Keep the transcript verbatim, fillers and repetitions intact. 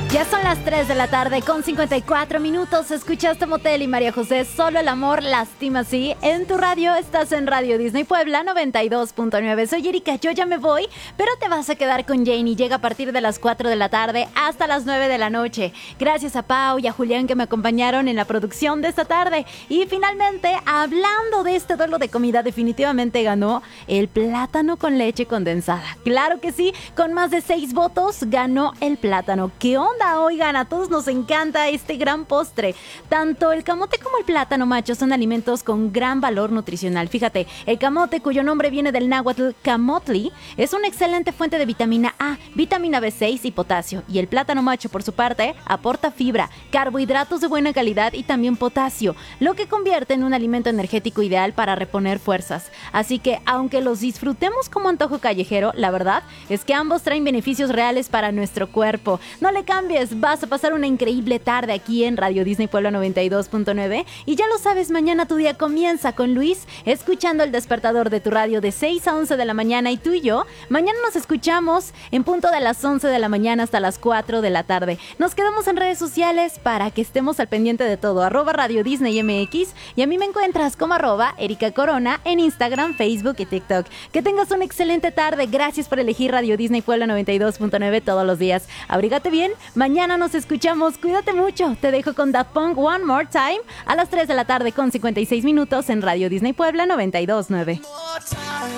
Ya son las tres de la tarde con cincuenta y cuatro minutos. Escuchaste Motel y María José, Solo el amor lastima así. En tu radio, estás en Radio Disney Puebla noventa y dos punto nueve. Soy Erika, yo ya me voy, pero te vas a quedar con Janie. Llega a partir de las cuatro de la tarde hasta las nueve de la noche. Gracias a Pau y a Julián que me acompañaron en la producción de esta tarde. Y finalmente, hablando de este duelo de comida, definitivamente ganó el plátano con leche condensada. Claro que sí, con más de seis votos ganó el plátano. ¿Qué onda? Oigan, a todos nos encanta este gran postre. Tanto el camote como el plátano macho son alimentos con gran valor nutricional. Fíjate, el camote, cuyo nombre viene del náhuatl camotli, es una excelente fuente de vitamina A, vitamina B seis y potasio. Y el plátano macho, por su parte, aporta fibra, carbohidratos de buena calidad y también potasio, lo que convierte en un alimento energético ideal para reponer fuerzas. Así que, aunque los disfrutemos como antojo callejero, la verdad es que ambos traen beneficios reales para nuestro cuerpo. No le cambies, vas a pasar una increíble tarde aquí en Radio Disney Puebla noventa y dos punto nueve. Y ya lo sabes, mañana tu día comienza con Luis, escuchando el despertador de tu radio de seis a once de la mañana. Y tú y yo, mañana nos escuchamos en punto de las once de la mañana hasta las cuatro de la tarde. Nos quedamos en redes sociales para que estemos al pendiente de todo. Arroba Radio Disney M X. Y a mí me encuentras como arroba Erika Corona en Instagram, Facebook y TikTok. Que tengas una excelente tarde. Gracias por elegir Radio Disney Puebla noventa y dos punto nueve todos los días. Abrígate bien. Mañana nos escuchamos. Cuídate mucho. Te dejo con Daft Punk One More Time a las tres de la tarde con cincuenta y seis minutos en Radio Disney Puebla noventa y dos punto nueve.